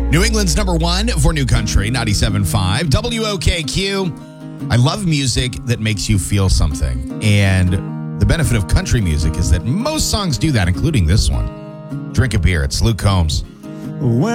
New England's number one for New Country, 97.5, WOKQ. I love music that makes you feel something. And the benefit of country music is that most songs do that, including this one. Drink a beer. It's Luke Combs.